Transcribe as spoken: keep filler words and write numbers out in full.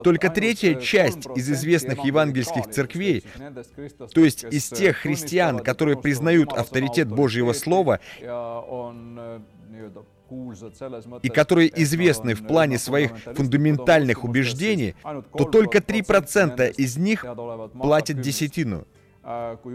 Только третья часть из известных евангельских церквей, то есть из тех христиан, которые признают авторитет Божьего Слова и которые известны в плане своих фундаментальных убеждений, то только три процента из них платят десятину.